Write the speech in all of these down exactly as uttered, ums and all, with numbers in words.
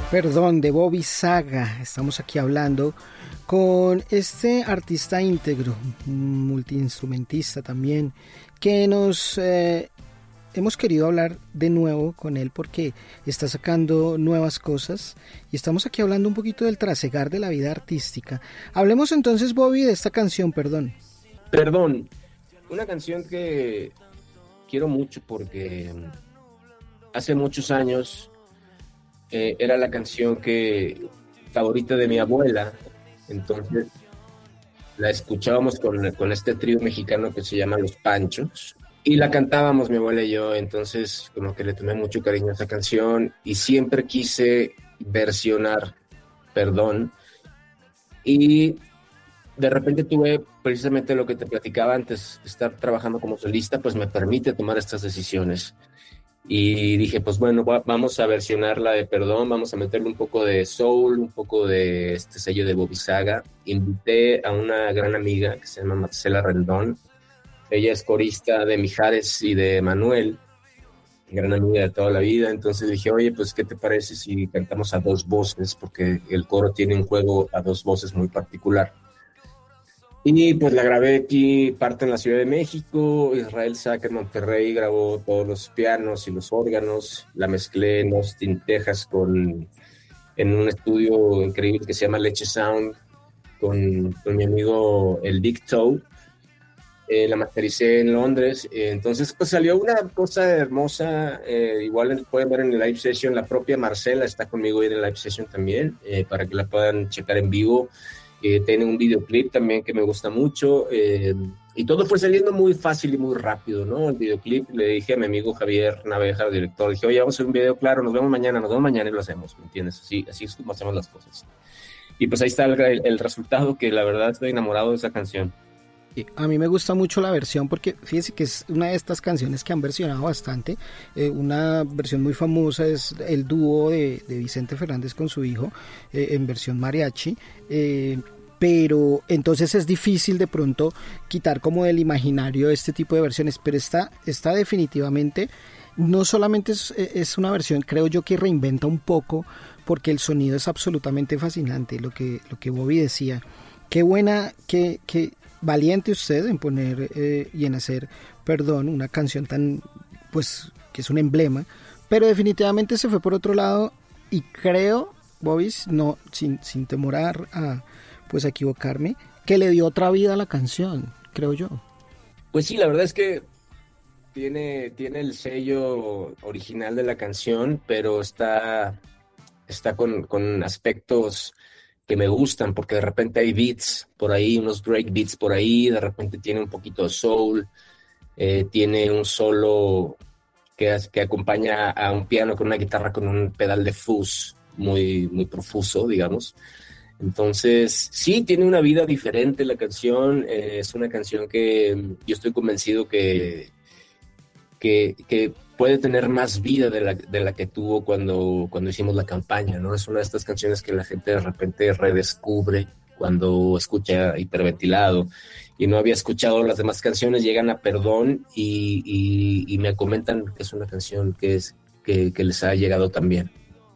Perdón, de Bobby Saga. Estamos aquí hablando con este artista íntegro, multiinstrumentista también, que nos eh, hemos querido hablar de nuevo con él porque está sacando nuevas cosas y estamos aquí hablando un poquito del trasegar de la vida artística. Hablemos entonces, Bobby, de esta canción, Perdón. Perdón, una canción que quiero mucho porque hace muchos años eh, era la canción que favorita de mi abuela. Entonces la escuchábamos con, con este trío mexicano que se llama Los Panchos y la cantábamos mi abuela y yo. Entonces como que le tomé mucho cariño a esa canción y siempre quise versionar Perdón, y de repente tuve precisamente lo que te platicaba antes, estar trabajando como solista pues me permite tomar estas decisiones. Y dije, pues bueno, va, vamos a versionar la de Perdón, vamos a meterle un poco de soul, un poco de este sello de Bobby Saga. Invité a una gran amiga que se llama Marcela Rendón. Ella es corista de Mijares y de Manuel, gran amiga de toda la vida. Entonces dije, oye, pues ¿qué te parece si cantamos a dos voces? Porque el coro tiene un juego a dos voces muy particular. Y pues la grabé aquí, parte en la Ciudad de México. Israel Saca en Monterrey grabó todos los pianos y los órganos. La mezclé en Austin, Texas, con, en un estudio increíble que se llama Leche Sound, con, con mi amigo el Big Toe. Eh, la mastericé en Londres. Eh, entonces pues salió una cosa hermosa. Eh, igual pueden ver en el live session. La propia Marcela está conmigo en el live session también, eh, para que la puedan checar en vivo. Eh, tiene un videoclip también que me gusta mucho, eh, y todo fue saliendo muy fácil y muy rápido, ¿no? El videoclip, le dije a mi amigo Javier Naveja, el director, dije, oye, vamos a hacer un video, claro, nos vemos mañana, nos vemos mañana y lo hacemos, ¿me entiendes? Así, así es como hacemos las cosas. Y pues ahí está el, el resultado, que la verdad estoy enamorado de esa canción. A mí me gusta mucho la versión porque fíjese que es una de estas canciones que han versionado bastante. Eh, una versión muy famosa es el dúo de, de Vicente Fernández con su hijo, eh, en versión mariachi. Eh, pero entonces es difícil de pronto quitar como del imaginario este tipo de versiones. Pero esta, esta definitivamente no solamente es, es una versión, creo yo, que reinventa un poco, porque el sonido es absolutamente fascinante. Lo que, lo que Bobby decía, qué buena, qué... qué valiente usted en poner eh, y en hacer Perdón, una canción tan, pues, que es un emblema, pero definitivamente se fue por otro lado y creo, Bobby, no, sin, sin temor a, a pues a equivocarme, que le dio otra vida a la canción, creo yo. Pues sí, la verdad es que tiene, tiene el sello original de la canción, pero está, está con, con aspectos que me gustan, porque de repente hay beats por ahí, unos break beats por ahí, de repente tiene un poquito de soul, eh, tiene un solo que, que acompaña a un piano con una guitarra con un pedal de fuzz muy, muy profuso, digamos. Entonces, sí, tiene una vida diferente la canción. Eh, es una canción que yo estoy convencido que, que, que puede tener más vida de la, de la que tuvo cuando, cuando hicimos la campaña, ¿no? Es una de estas canciones que la gente de repente redescubre cuando escucha Hiperventilado y no había escuchado las demás canciones, llegan a Perdón y, y, y me comentan que es una canción que, es, que, que les ha llegado también.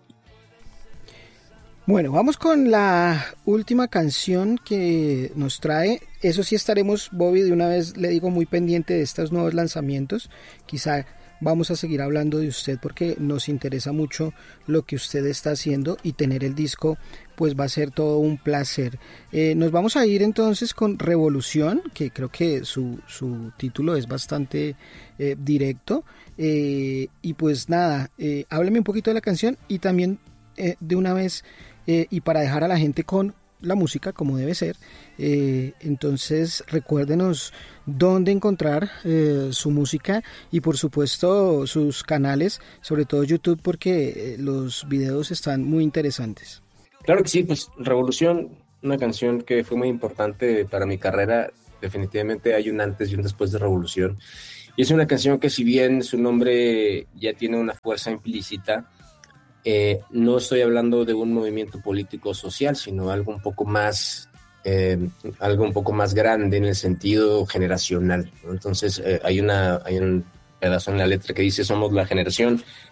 Bueno, vamos con la última canción que nos trae. Eso sí, estaremos, Bobby, de una vez le digo, muy pendiente de estos nuevos lanzamientos. Quizá vamos a seguir hablando de usted porque nos interesa mucho lo que usted está haciendo, y tener el disco pues va a ser todo un placer. Eh, nos vamos a ir entonces con Revolución, que creo que su, su título es bastante eh, directo. Eh, y pues nada, eh, hábleme un poquito de la canción y también eh, de una vez... Eh, y para dejar a la gente con la música como debe ser, eh, entonces recuérdenos dónde encontrar eh, su música y por supuesto sus canales, sobre todo YouTube, porque eh, los videos están muy interesantes. Claro que sí, pues Revolución, una canción que fue muy importante para mi carrera. Definitivamente hay un antes y un después de Revolución, y es una canción que, si bien su nombre ya tiene una fuerza implícita, Eh, no estoy hablando de un movimiento político social, sino algo un poco más, eh, algo un poco más grande en el sentido generacional, ¿no? Entonces eh, hay, una, hay un pedazo en la letra que dice: somos la generación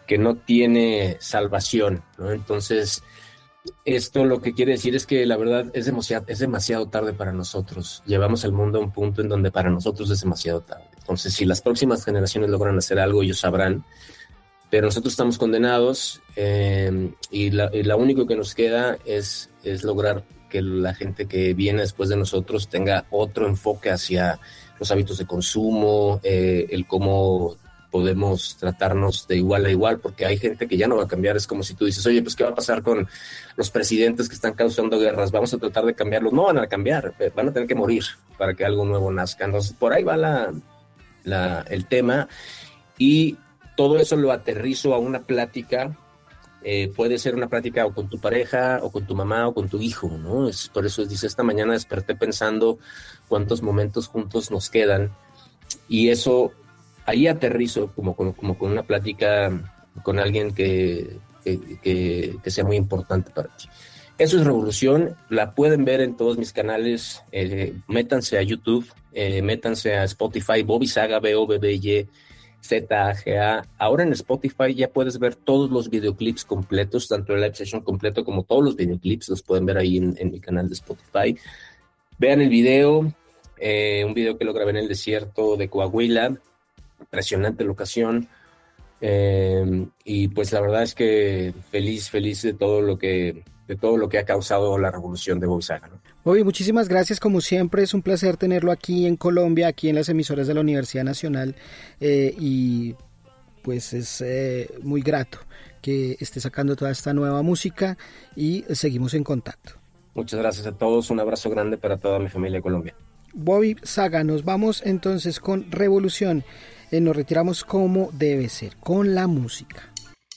que no tiene salvación, ¿no? Entonces, esto lo que quiere decir es que la verdad es demasiado, es demasiado tarde para nosotros. Llevamos al mundo a un punto en donde para nosotros es demasiado tarde. Entonces, si las próximas generaciones logran hacer algo, ellos sabrán. Pero nosotros estamos condenados eh, y, la, y lo único que nos queda es, es lograr que la gente que viene después de nosotros tenga otro enfoque hacia los hábitos de consumo, eh, el cómo podemos tratarnos de igual a igual, porque hay gente que ya no va a cambiar. Es como si tú dices, oye, pues ¿qué va a pasar con los presidentes que están causando guerras? Vamos a tratar de cambiarlos. No van a cambiar, van a tener que morir para que algo nuevo nazca. Entonces, por ahí va la, la, el tema, y todo eso lo aterrizo a una plática. Eh, puede ser una plática o con tu pareja, o con tu mamá, o con tu hijo, ¿no? Es, por eso dice, esta mañana desperté pensando cuántos momentos juntos nos quedan, y eso, ahí aterrizo como, como, como con una plática con alguien que, que, que, que sea muy importante para ti. Eso es Revolución, la pueden ver en todos mis canales, eh, métanse a YouTube, eh, métanse a Spotify, Bobby Saga, B O B B Y Z A G A. Ahora en Spotify ya puedes ver todos los videoclips completos, tanto el live session completo como todos los videoclips, los pueden ver ahí en, en mi canal de Spotify. Vean el video, eh, un video que lo grabé en el desierto de Coahuila, impresionante locación, eh, y pues la verdad es que feliz, feliz de todo lo que, de todo lo que ha causado la revolución de Bobby Saga, ¿no? Bobby, muchísimas gracias, como siempre es un placer tenerlo aquí en Colombia, aquí en las emisoras de la Universidad Nacional, eh, y pues es eh, muy grato que esté sacando toda esta nueva música, y seguimos en contacto. Muchas gracias a todos, un abrazo grande para toda mi familia de Colombia. Bobby Saga, nos vamos entonces con Revolución, eh, nos retiramos como debe ser, con la música.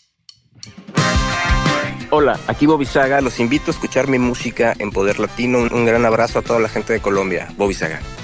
Hola, aquí Bobby Saga, los invito a escuchar mi música en Poder Latino. Un gran abrazo a toda la gente de Colombia. Bobby Saga.